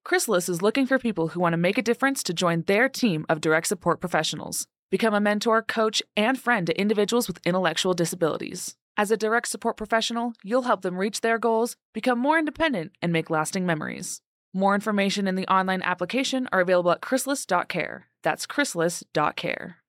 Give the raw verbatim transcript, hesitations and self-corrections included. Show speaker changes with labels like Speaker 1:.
Speaker 1: Chrysalis is looking for people who want to make a difference to join their team of direct support professionals. Become a mentor, coach, and friend to individuals with intellectual disabilities. As a direct support professional, you'll help them reach their goals, become more independent, and make lasting memories. More information and the online application are available at chrysalis dot care. That's chrysalis dot care.